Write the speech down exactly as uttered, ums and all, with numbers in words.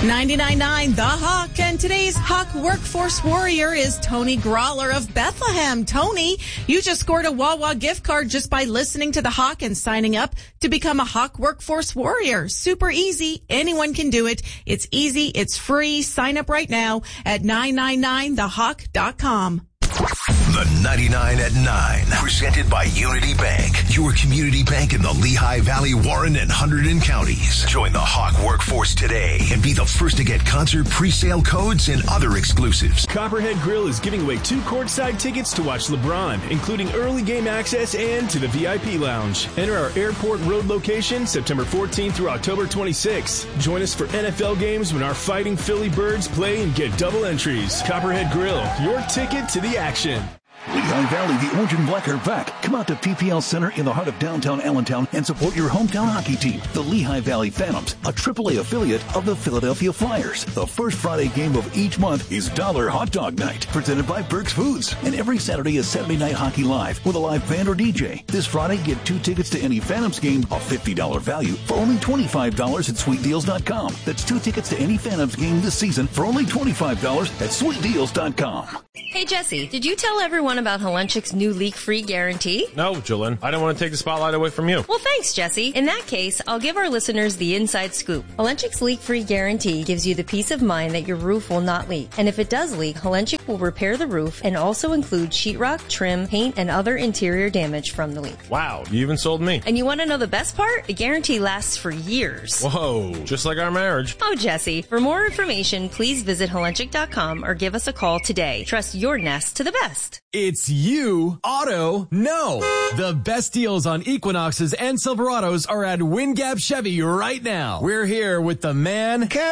ninety-nine point nine The Hawk, and today's Hawk Workforce Warrior is Tony Grawler of Bethlehem. Tony, you just scored a Wawa gift card just by listening to The Hawk and signing up to become a Hawk Workforce Warrior. Super easy. Anyone can do it. It's easy. It's free. Sign up right now at nine nine nine the hawk dot com. The ninety-nine at nine, presented by Unity Bank, your community bank in the Lehigh Valley, Warren, and Hunterdon counties. Join the Hawk workforce today and be the first to get concert pre-sale codes and other exclusives. Copperhead Grill is giving away two courtside tickets to watch LeBron, including early game access and to the V I P lounge. Enter our Airport Road location September fourteenth through October twenty-sixth. Join us for N F L games when our Fighting Philly Birds play and get double entries. Copperhead Grill, your ticket to the action. Lehigh Valley, the Orange and Black are back. Come out to P P L Center in the heart of downtown Allentown and support your hometown hockey team, the Lehigh Valley Phantoms, a triple A affiliate of the Philadelphia Flyers. The first Friday game of each month is Dollar Hot Dog Night, presented by Burke's Foods. And every Saturday is Saturday Night Hockey Live with a live band or D J. This Friday, get two tickets to any Phantoms game, a fifty dollars value, for only twenty-five dollars at sweet deals dot com. That's two tickets to any Phantoms game this season for only twenty-five dollars at sweet deals dot com. Hey, Jesse, did you tell everyone about Helenchik's new leak-free guarantee? No, Jolyn. I don't want to take the spotlight away from you. Well, thanks, Jesse. In that case, I'll give our listeners the inside scoop. Helenchik's leak-free guarantee gives you the peace of mind that your roof will not leak. And if it does leak, Helenchik will repair the roof and also include sheetrock, trim, paint, and other interior damage from the leak. Wow, you even sold me. And you want to know the best part? The guarantee lasts for years. Whoa, just like our marriage. Oh, Jesse, for more information, please visit helenchik dot com or give us a call today. Trust your nest to the best. It's you, Auto Know. The best deals on Equinoxes and Silverados are at Wingap Chevy right now. We're here with the man,